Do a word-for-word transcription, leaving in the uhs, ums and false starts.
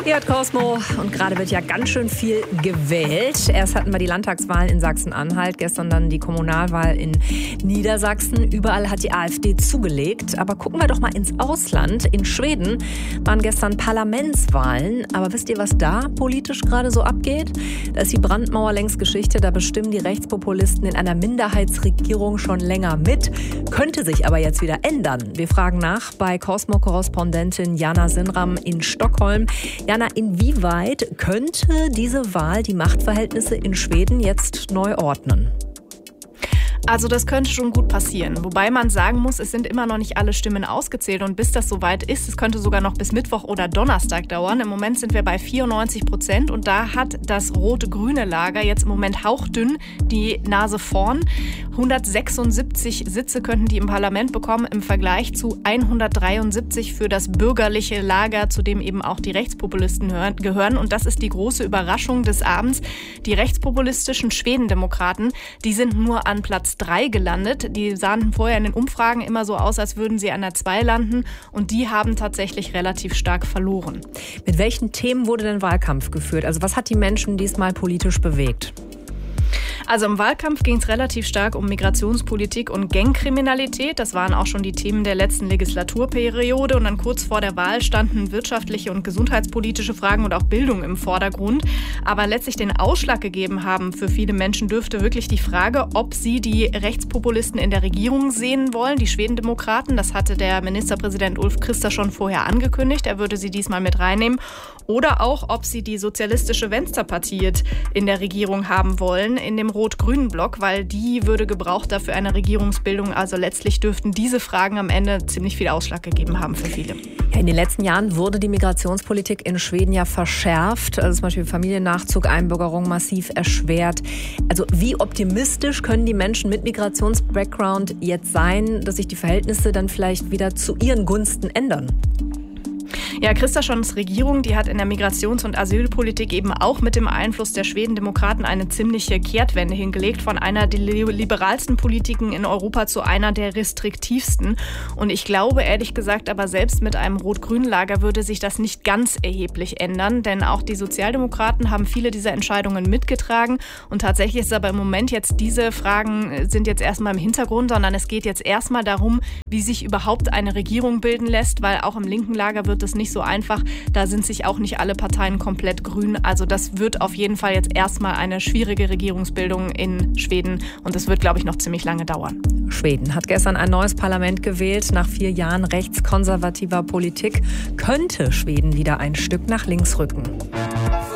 Ihr hört Cosmo und gerade wird ja ganz schön viel gewählt. Erst hatten wir die Landtagswahlen in Sachsen-Anhalt, gestern dann die Kommunalwahl in Niedersachsen. Überall hat die AfD zugelegt. Aber gucken wir doch mal ins Ausland. In Schweden waren gestern Parlamentswahlen. Aber wisst ihr, was da politisch gerade so abgeht? Da ist die Brandmauer längst Geschichte. Da bestimmen die Rechtspopulisten in einer Minderheitsregierung schon länger mit. Könnte sich aber jetzt wieder ändern. Wir fragen nach bei Cosmo-Korrespondentin Jana Sinram in Stockholm. Jana, inwieweit könnte diese Wahl die Machtverhältnisse in Schweden jetzt neu ordnen? Also das könnte schon gut passieren. Wobei man sagen muss, es sind immer noch nicht alle Stimmen ausgezählt. Und bis das soweit ist, es könnte sogar noch bis Mittwoch oder Donnerstag dauern. Im Moment sind wir bei vierundneunzig Prozent. Und da hat das rot-grüne Lager jetzt im Moment hauchdünn die Nase vorn. hundertsechsundsiebzig Sitze könnten die im Parlament bekommen im Vergleich zu hundertdreiundsiebzig für das bürgerliche Lager, zu dem eben auch die Rechtspopulisten gehören. Und das ist die große Überraschung des Abends. Die rechtspopulistischen Schwedendemokraten, die sind nur an Platz drei gelandet. Die sahen vorher in den Umfragen immer so aus, als würden sie an der zwei landen. Und die haben tatsächlich relativ stark verloren. Mit welchen Themen wurde denn Wahlkampf geführt? Also was hat die Menschen diesmal politisch bewegt? Also im Wahlkampf ging es relativ stark um Migrationspolitik und Gangkriminalität. Das waren auch schon die Themen der letzten Legislaturperiode. Und dann kurz vor der Wahl standen wirtschaftliche und gesundheitspolitische Fragen und auch Bildung im Vordergrund. Aber letztlich den Ausschlag gegeben haben für viele Menschen dürfte wirklich die Frage, ob sie die Rechtspopulisten in der Regierung sehen wollen, die Schwedendemokraten. Das hatte der Ministerpräsident Ulf Kristersson vorher angekündigt. Er würde sie diesmal mit reinnehmen. Oder auch, ob sie die sozialistische Vänsterpartiet in der Regierung haben wollen, in dem rot-grünen Block, weil die würde gebraucht dafür eine Regierungsbildung. Also letztlich dürften diese Fragen am Ende ziemlich viel Ausschlag gegeben haben für viele. Ja, in den letzten Jahren wurde die Migrationspolitik in Schweden ja verschärft. Also zum Beispiel Familiennachzug, Einbürgerung massiv erschwert. Also wie optimistisch können die Menschen mit Migrationsbackground jetzt sein, dass sich die Verhältnisse dann vielleicht wieder zu ihren Gunsten ändern? Ja, Kristerssons Regierung, die hat in der Migrations- und Asylpolitik eben auch mit dem Einfluss der Schwedendemokraten eine ziemliche Kehrtwende hingelegt, von einer der liberalsten Politiken in Europa zu einer der restriktivsten. Und ich glaube, ehrlich gesagt, aber selbst mit einem rot-grünen Lager würde sich das nicht ganz erheblich ändern, denn auch die Sozialdemokraten haben viele dieser Entscheidungen mitgetragen. Und tatsächlich ist aber im Moment jetzt, diese Fragen sind jetzt erstmal im Hintergrund, sondern es geht jetzt erstmal darum, wie sich überhaupt eine Regierung bilden lässt, weil auch im linken Lager wird es nicht so einfach. Da sind sich auch nicht alle Parteien komplett grün. Also das wird auf jeden Fall jetzt erstmal eine schwierige Regierungsbildung in Schweden. Und das wird, glaube ich, noch ziemlich lange dauern. Schweden hat gestern ein neues Parlament gewählt. Nach vier Jahren rechtskonservativer Politik könnte Schweden wieder ein Stück nach links rücken.